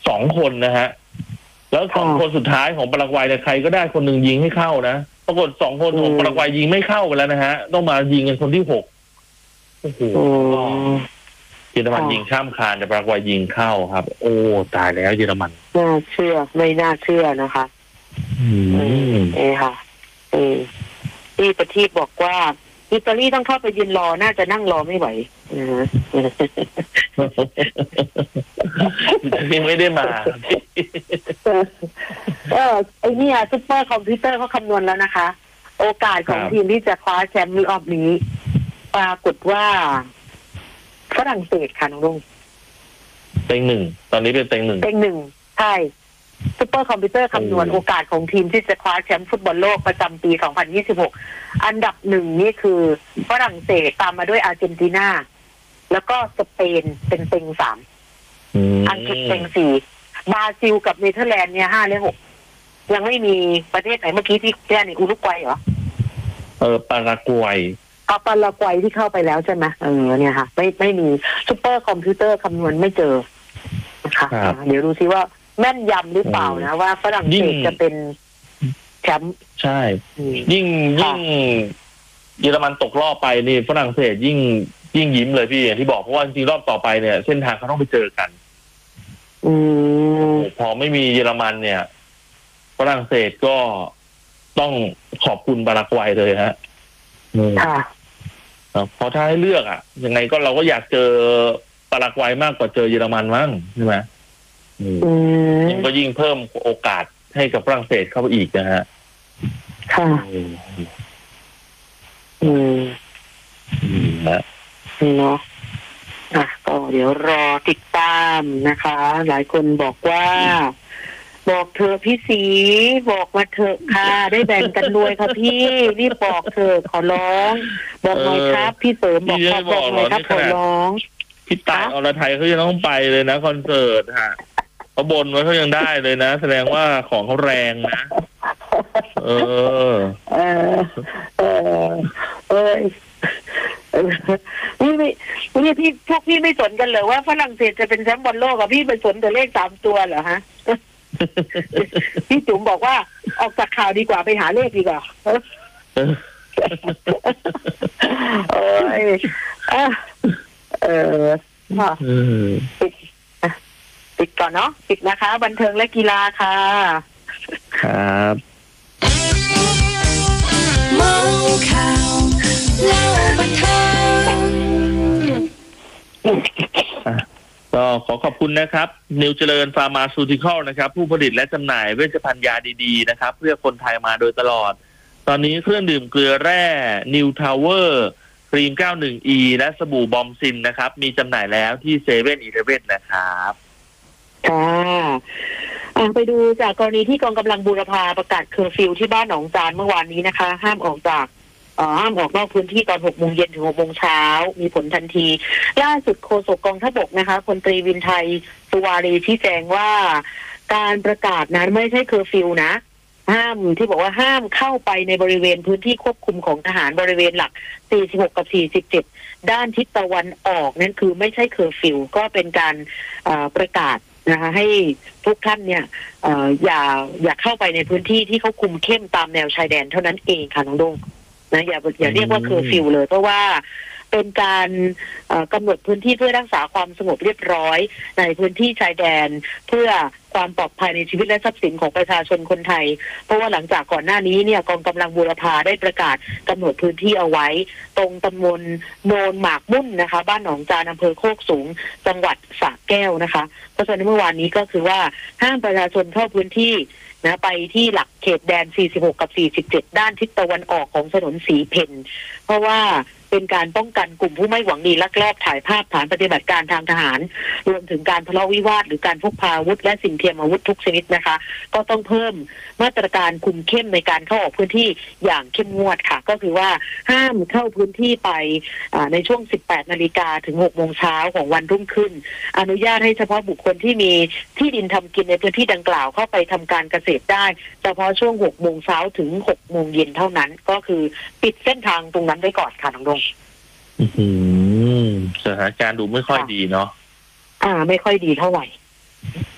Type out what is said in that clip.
2 คนนะฮะแล้ว2 คนสุดท้ายของปารากวัยเนี่ยใครก็ได้คนหนึ่งยิงให้เข้านะปรากฏ2 คนของปารากวัยยิงไม่เข้าไปแล้วนะฮะต้องมายิงกันคนที่6โอ้โหเยอรมันยิงข้ามคานแต่ปารากวัยยิงเข้าครับโอ้ตายแล้วเยอรมันน่าเชื่อไม่น่าเชื่อนะคะค่ะที่ประทีปบอกว่าอิตาลีต้องเข้าไปยืนรอน่าจะนั่งรอไม่ไหวยังไม่ได้มาไอ้นี่ซุปเปอร์คอมพิวเตอร์เขาคำนวณแล้วนะคะโอกาสของทีมที่จะคว้าแชมป์รอบนี้ปรากฏว่าฝรั่งเศสค่ะน้องลุงเต็ง 1ตอนนี้เป็นเต็ง 1ใช่ซุปเปอร์คอมพิวเตอร์คำนวณโอกาสของทีมที่จะคว้าแชมป์ฟุตบอลโลกประจำปี 2026 อันดับ 1นี่คือฝรั่งเศสตามมาด้วยอาร์เจนตินาแล้วก็สเปนเป็นเต็ง 3อังกฤษเต็ง 4บราซิลกับเนเธอร์แลนด์เนี่ย5 และ 6ยังไม่มีประเทศไหนเมื่อกี้ที่แจ้งในอุรุกวัยเหรอปารากวัยปารากวัยที่เข้าไปแล้วใช่ไหมเนี่ยค่ะไม่มีซุปเปอร์คอมพิวเตอร์คำนวณไม่เจอนะคะเดี๋ยวดูซิว่าแม่นยำหรือเปล่านะว่าฝรั่งเศสจะเป็นแชมป์ใช่ยิ่งเยอรมันตกรอบไปนี่ฝรั่งเศสยิ่งยิ้มเลยพี่อย่างที่บอกเพราะว่าจริงๆรอบต่อไปเนี่ยเส้นทางเขาต้องไปเจอกันพอไม่มีเยอรมันเนี่ยฝรั่งเศสก็ต้องขอบคุณปารากวัยเลยฮะพอถ้าให้เลือกยังไงก็เราก็อยากเจอปารากวัยมากกว่าเจอเยอรมันมั้งใช่ไหมมันก็ยิ่งเพิ่มโอกาสให้กับฝรั่งเศสเข้าไปอีกนะฮะค่ะเนาะก็เดี๋ยวรอติดตามนะคะหลายคนบอกว่าบอกเธอพี่สีบอกมาเถอะค่ะได้แบ่งกันด้วยค่ะพี่รีบบอกเถอะขอร้องบอกหน่อยครับพี่เสริมบอกหน่อยครับขอร้องพี่ตายอรไทยเขายังต้องไปเลยนะคอนเสิร์ตฮะเขาบนไว้เขายังได้เลยนะแสดงว่าของเขาแรงนะนี่พี่พวกพี่ไม่สนกันเลยว่าฝรั่งเศสจะเป็นแชมป์บอลโลกกับพี่ไปสนแต่เลข3 ตัวเหรอฮะพี่จุ๋มบอกว่าออกจากข่าวดีกว่าไปหาเลขดีกว่าโอ้ยปิดก่อนเนาะปิดนะคะบันเทิงและกีฬาค่ะครับเมาข่าวเล่าบันเทิงก็ขอขอบคุณนะครับนิวเจริญฟาร์มาซูติคอลนะครับผู้ผลิตและจำหน่ายเวชภัณฑ์ยาดีๆนะครับเพื่อคนไทยมาโดยตลอดตอนนี้เครื่องดื่มเกลือแร่นิวทาวเวอร์ครีม 91E และสบู่บอมซินนะครับมีจำหน่ายแล้วที่7-Eleven นะครับไปดูจากกรณีที่กองกำลังบูรพาประกาศเคอร์ฟิวที่บ้านหนองจานเมื่อวานนี้นะคะห้ามออกนอกพื้นที่ตอน 6 โมงเย็นถึง 6 โมงเช้ามีผลทันทีล่าสุดโฆษกกองทัพบกนะคะพลตรีวินไทยสุวารีชี้แจงว่าการประกาศนั้นไม่ใช่เคอร์ฟิวนะห้ามที่บอกว่าห้ามเข้าไปในบริเวณพื้นที่ควบคุมของทหารบริเวณหลัก46กับ47ด้านทิศตะวันออกนั่นคือไม่ใช่เคอร์ฟิวก็เป็นการประกาศนะคะให้ทุกท่านเนี่ยอย่าเข้าไปในพื้นที่ที่เขาคุมเข้มตามแนวชายแดนเท่านั้นเองค่ะน้องดงนะอย่าเรียกว่าเคอร์ฟิวเลยเพราะว่าเป็นการกำหนดพื้นที่เพื่อรักษาความสงบเรียบร้อยในพื้นที่ชายแดนเพื่อความปลอดภัยในชีวิตและทรัพย์สินของประชาชนคนไทยเพราะว่าหลังจากก่อนหน้านี้เนี่ยกองกำลังบูรพาได้ประกาศกำหนดพื้นที่เอาไว้ตรงตำบลโนนหมากมุ่นนะคะบ้านหนองจานอำเภอโคกสูงจังหวัดสระแก้วนะคะเพราะฉะนั้นเมื่อวานนี้ก็คือว่าห้ามประชาชนเข้าพื้นที่นะไปที่หลักเขตแดน46กับ47ด้านทิศตะวันออกของถนนสีเพนเพราะว่าเป็นการป้องกันกลุ่มผู้ไม่หวังดีลักลอบถ่ายภาพฐานปฏิบัติการทางทหารรวมถึงการทะเลาะวิวาทหรือการพกพาอาวุธและสิ่งเทียมอาวุธทุกชนิดนะคะก็ต้องเพิ่มมาตรการคุมเข้มในการเข้าออกพื้นที่อย่างเข้มงวดค่ะก็คือว่าห้ามเข้าพื้นที่ไปในช่วง 18 นาฬิกาถึง 6 โมงเช้าของวันรุ่งขึ้นอนุญาตให้เฉพาะบุคคลที่มีที่ดินทำกินในพื้นที่ดังกล่าวเข้าไปทำการเกษตรได้เฉพาะช่วง 6 โมงเช้าถึง 6 โมงเย็นเท่านั้นก็คือปิดเส้นทางตรงนั้นไว้ก่อนค่ะน้องดงสถานการณ์ดูไม่ค่อยดีเนาะไม่ค่อยดีเท่าไหร่